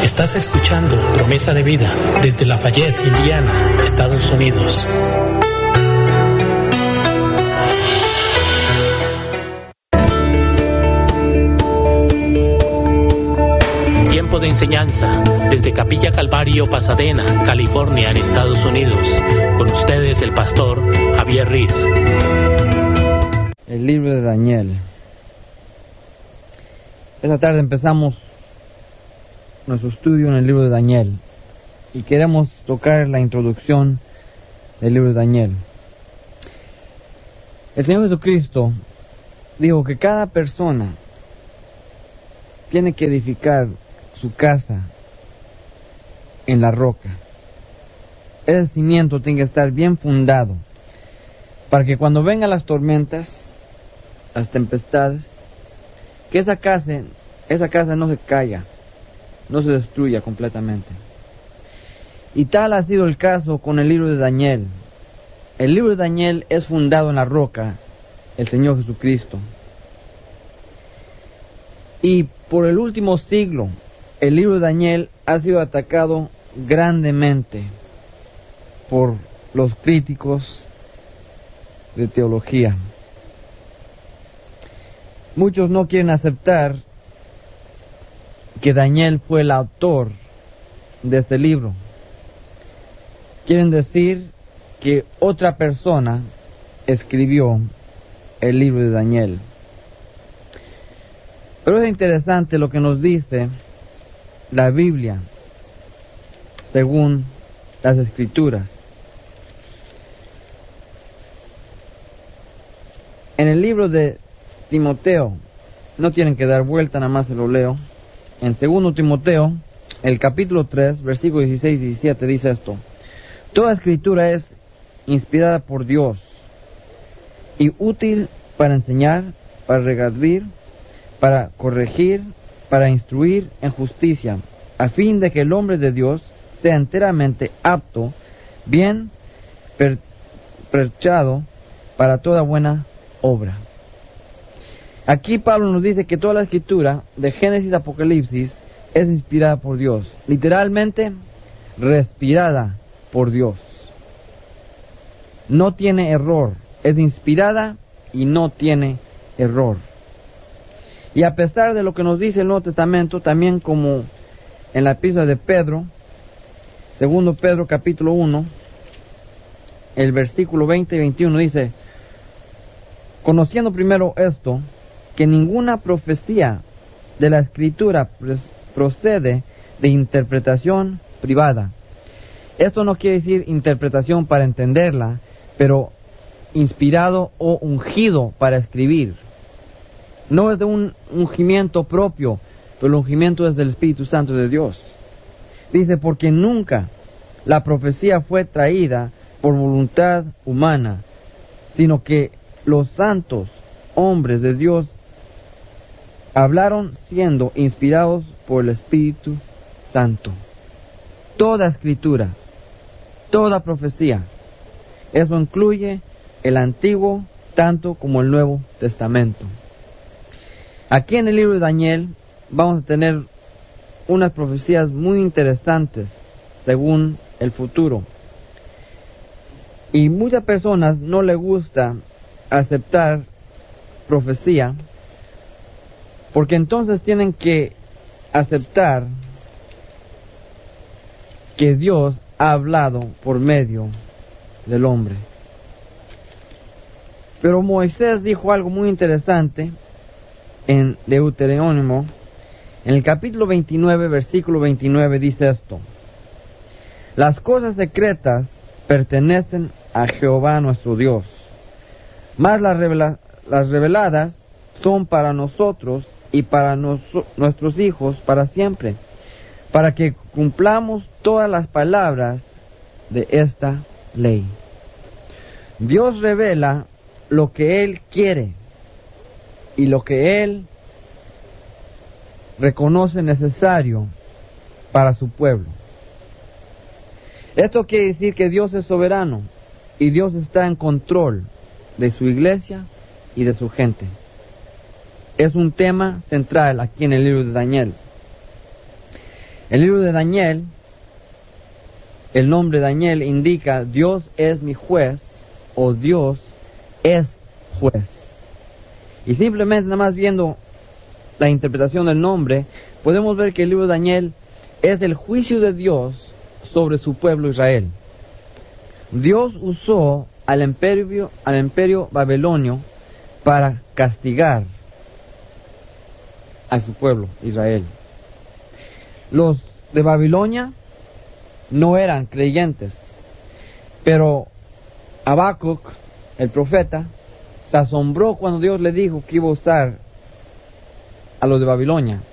Estás escuchando Promesa de Vida desde Lafayette, Indiana, Estados Unidos. Tiempo de enseñanza desde Capilla Calvario, Pasadena, California, en Estados Unidos. Con ustedes el pastor Javier Riz. El libro de Daniel. Esta tarde empezamos nuestro estudio en el libro de Daniel y queremos tocar la introducción del libro de Daniel. El Señor Jesucristo dijo que cada persona tiene que edificar su casa en la roca. Ese cimiento tiene que estar bien fundado para que cuando vengan las tormentas, las tempestades, que esa casa no se caiga, no se destruya completamente. Y tal ha sido el caso con el libro de Daniel. El libro de Daniel es fundado en la roca, el Señor Jesucristo. Y por el último siglo, el libro de Daniel ha sido atacado grandemente por los críticos de teología. Muchos no quieren aceptar que Daniel fue el autor de este libro. Quieren decir que otra persona escribió el libro de Daniel. Pero es interesante lo que nos dice la Biblia según las Escrituras. En el libro de Timoteo, no tienen que dar vuelta, nada más se lo leo. En 2 Timoteo, el capítulo 3, versículos 16 y 17 dice esto: toda escritura es inspirada por Dios y útil para enseñar, para redarguir, para corregir, para instruir en justicia, a fin de que el hombre de Dios sea enteramente apto, bien perchado para toda buena obra. Aquí Pablo nos dice que toda la escritura, de Génesis a Apocalipsis, es inspirada por Dios. Literalmente, respirada por Dios. No tiene error. Es inspirada y no tiene error. Y a pesar de lo que nos dice el Nuevo Testamento, también como en la epístola de Pedro, 2 Pedro capítulo 1, el versículo 20 y 21 dice: conociendo primero esto, que ninguna profecía de la Escritura procede de interpretación privada. Esto no quiere decir interpretación para entenderla, pero inspirado o ungido para escribir. No es de un ungimiento propio, pero el ungimiento es del Espíritu Santo de Dios. Dice, porque nunca la profecía fue traída por voluntad humana, sino que los santos hombres de Dios hablaron siendo inspirados por el Espíritu Santo. Toda escritura, toda profecía, eso incluye el Antiguo tanto como el Nuevo Testamento. Aquí en el libro de Daniel vamos a tener unas profecías muy interesantes según el futuro. Y muchas personas no les gusta aceptar profecía, porque entonces tienen que aceptar que Dios ha hablado por medio del hombre. Pero Moisés dijo algo muy interesante en Deuteronomio, en el capítulo 29, versículo 29, dice esto: las cosas secretas pertenecen a Jehová nuestro Dios, mas las reveladas son para nosotros y para nuestros hijos para siempre, para que cumplamos todas las palabras de esta ley. Dios revela lo que Él quiere y lo que Él reconoce necesario para su pueblo. Esto quiere decir que Dios es soberano y Dios está en control de su iglesia y de su gente. Es un tema central aquí en el libro de Daniel. El libro de Daniel, el nombre Daniel indica Dios es mi juez o Dios es juez. Y simplemente nada más viendo la interpretación del nombre, podemos ver que el libro de Daniel es el juicio de Dios sobre su pueblo Israel. Dios usó al imperio babilonio para castigar a su pueblo Israel. Los de Babilonia no eran creyentes, pero Habacuc, el profeta, se asombró cuando Dios le dijo que iba a usar a los de Babilonia.